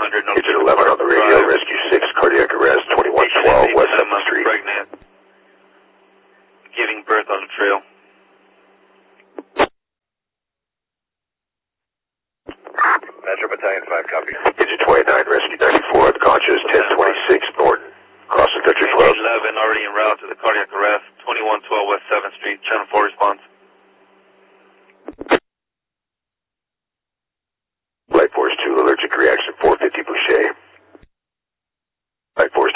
100, no. Agent 11 on the radio, rescue 6, cardiac arrest, 2112 West 7th Street. Pregnant, giving birth on the trail. Metro Battalion 5, copy. Agent 29, rescue 94, unconscious, 1026 Norton, cross the country club. 11 already en route to the cardiac arrest, 2112 West 7th Street, channel 4 response. Light Force 2, allergic reaction 450 Boucher. Light Force